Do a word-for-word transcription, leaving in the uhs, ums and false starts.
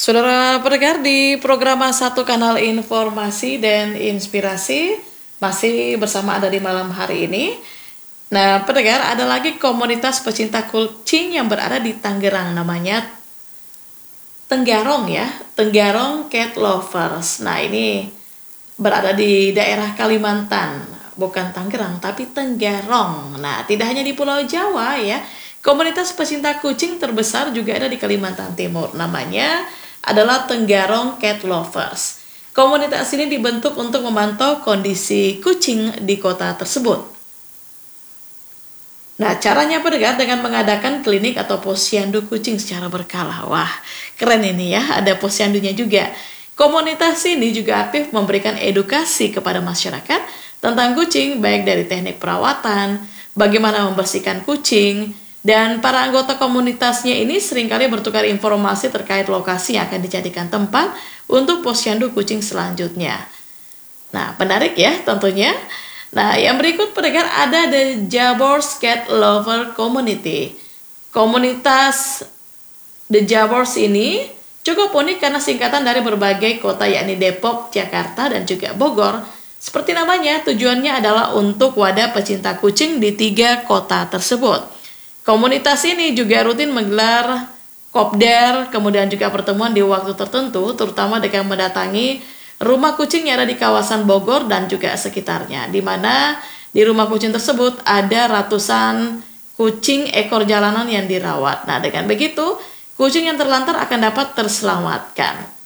Saudara pendengar di program Satu Kanal Informasi dan Inspirasi masih bersama Anda di malam hari ini. Nah, pendengar, ada lagi komunitas pecinta kucing yang berada di Tangerang, namanya Tenggarong ya, Tenggarong Cat Lovers. Nah, ini berada di daerah Kalimantan, bukan Tangerang tapi Tenggarong. Nah, tidak hanya di Pulau Jawa ya, komunitas pecinta kucing terbesar juga ada di Kalimantan Timur, namanya adalah Tenggarong Cat Lovers. Komunitas ini dibentuk untuk memantau kondisi kucing di kota tersebut. Nah, caranya pendengar dengan mengadakan klinik atau posyandu kucing secara berkala. Wah, keren ini ya, ada posyandunya juga. Komunitas ini juga aktif memberikan edukasi kepada masyarakat tentang kucing, baik dari teknik perawatan, bagaimana membersihkan kucing, dan para anggota komunitasnya ini seringkali bertukar informasi terkait lokasi yang akan dijadikan tempat untuk posyandu kucing selanjutnya. Nah, menarik ya tentunya. Nah, yang berikut pendengar ada The Jabbers Cat Lover Community. Komunitas The Jabbers ini cukup unik karena singkatan dari berbagai kota yakni Depok, Jakarta, dan juga Bogor. Seperti namanya, tujuannya adalah untuk wadah pecinta kucing di tiga kota tersebut. Komunitas ini juga rutin menggelar kopdar, kemudian juga pertemuan di waktu tertentu, terutama dengan mendatangi rumah kucing yang ada di kawasan Bogor dan juga sekitarnya, di mana di rumah kucing tersebut ada ratusan kucing ekor jalanan yang dirawat. Nah, dengan begitu, kucing yang terlantar akan dapat terselamatkan.